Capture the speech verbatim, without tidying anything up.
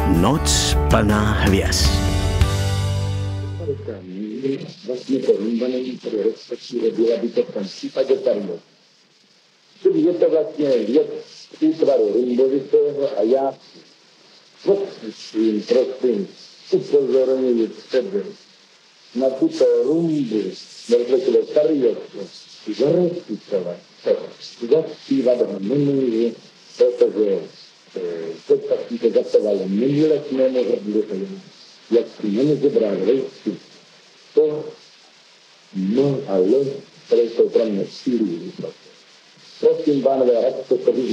Noc plná hvězd. Vlastně to rumba není pro respektive byla by to v tom případě period. Čili je to vlastně věc útvaru rumbovitého a já svým prostým upozorňuji přede na tuto rumbu, respektive periodu, zarecitovat, zaspívat ho nemůžu, protože to takové zatovalo nevyletnému hrdlu, jak si nemůže brát rejstí, to no a l, které jsou pro mě síly. Prosím, pánové, ať to